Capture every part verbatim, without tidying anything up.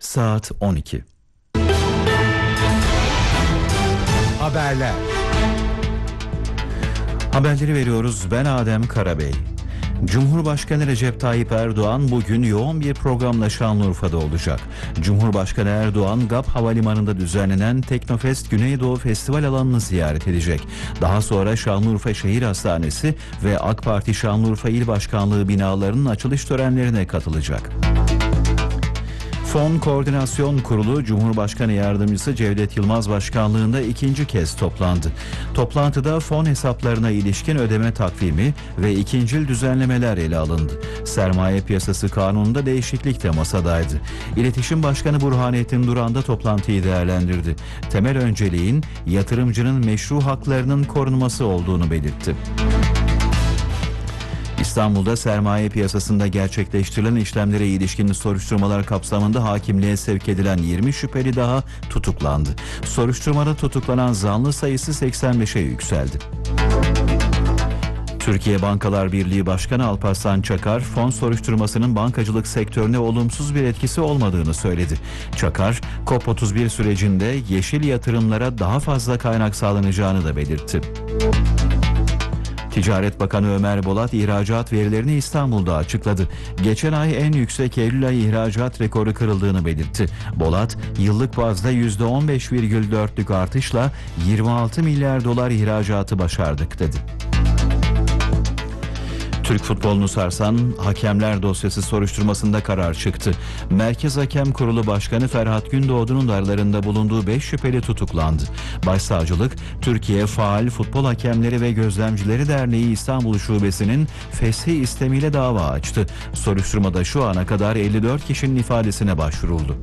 Saat on iki. Haberler. Haberleri veriyoruz. Ben Adem Karabey. Cumhurbaşkanı Recep Tayyip Erdoğan bugün yoğun bir programla Şanlıurfa'da olacak. Cumhurbaşkanı Erdoğan G A P Havalimanı'nda düzenlenen Teknofest Güneydoğu Festival alanını ziyaret edecek. Daha sonra Şanlıurfa Şehir Hastanesi ve AK Parti Şanlıurfa İl Başkanlığı binalarının açılış törenlerine katılacak. Fon Koordinasyon Kurulu Cumhurbaşkanı Yardımcısı Cevdet Yılmaz başkanlığında ikinci kez toplandı. Toplantıda fon hesaplarına ilişkin ödeme takvimi ve ikincil düzenlemeler ele alındı. Sermaye Piyasası Kanunu'nda değişiklik de masadaydı. İletişim Başkanı Burhanettin Duran da toplantıyı değerlendirdi. Temel önceliğin yatırımcının meşru haklarının korunması olduğunu belirtti. İstanbul'da sermaye piyasasında gerçekleştirilen işlemlere ilişkin soruşturmalar kapsamında hakimliğe sevk edilen yirmi şüpheli daha tutuklandı. Soruşturmada tutuklanan zanlı sayısı seksen beşe yükseldi. Türkiye Bankalar Birliği Başkanı Alparslan Çakar, fon soruşturmasının bankacılık sektörüne olumsuz bir etkisi olmadığını söyledi. Çakar, COP otuz bir sürecinde yeşil yatırımlara daha fazla kaynak sağlanacağını da belirtti. Ticaret Bakanı Ömer Bolat ihracat verilerini İstanbul'da açıkladı. Geçen ay en yüksek Eylül ayı ihracat rekoru kırıldığını belirtti. Bolat, yıllık bazda yüzde on beş virgül dörtlük artışla yirmi altı milyar dolar ihracatı başardık dedi. Türk futbolunu sarsan hakemler dosyası soruşturmasında karar çıktı. Merkez Hakem Kurulu Başkanı Ferhat Gündoğdu'nun da aralarında bulunduğu beş şüpheli tutuklandı. Başsavcılık, Türkiye Faal Futbol Hakemleri ve Gözlemcileri Derneği İstanbul Şubesi'nin feshi istemiyle dava açtı. Soruşturmada şu ana kadar elli dört kişinin ifadesine başvuruldu.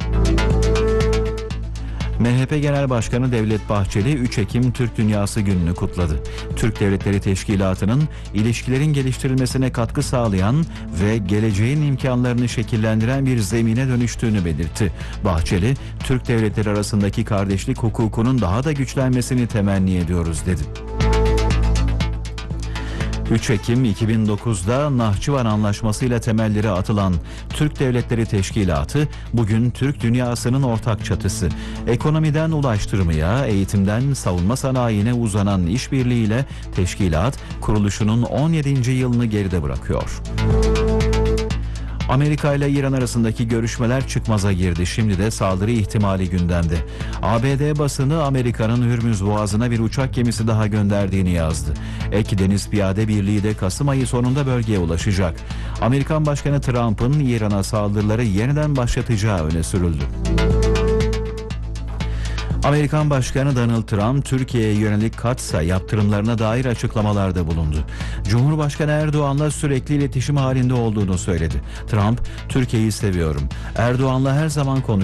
M H P Genel Başkanı Devlet Bahçeli üç Ekim Türk Dünyası Günü'nü kutladı. Türk Devletleri Teşkilatı'nın ilişkilerin geliştirilmesine katkı sağlayan ve geleceğin imkanlarını şekillendiren bir zemine dönüştüğünü belirtti. Bahçeli, Türk devletleri arasındaki kardeşlik hukukunun daha da güçlenmesini temenni ediyoruz dedi. üç Ekim iki bin dokuzda Nahçıvan Anlaşması ile temelleri atılan Türk Devletleri Teşkilatı bugün Türk dünyasının ortak çatısı. Ekonomiden ulaştırmaya, eğitimden savunma sanayine uzanan işbirliğiyle teşkilat kuruluşunun on yedinci yılını geride bırakıyor. Amerika ile İran arasındaki görüşmeler çıkmaza girdi. Şimdi de saldırı ihtimali gündemde. A B D basını Amerika'nın Hürmüz Boğazı'na bir uçak gemisi daha gönderdiğini yazdı. Ek Deniz Piyade Birliği de Kasım ayı sonunda bölgeye ulaşacak. Amerikan Başkanı Trump'ın İran'a saldırıları yeniden başlatacağı öne sürüldü. Amerikan Başkanı Donald Trump, Türkiye'ye yönelik katsa yaptırımlarına dair açıklamalarda bulundu. Cumhurbaşkanı Erdoğan'la sürekli iletişim halinde olduğunu söyledi. Trump, Türkiye'yi seviyorum. Erdoğan'la her zaman konuşuyorum.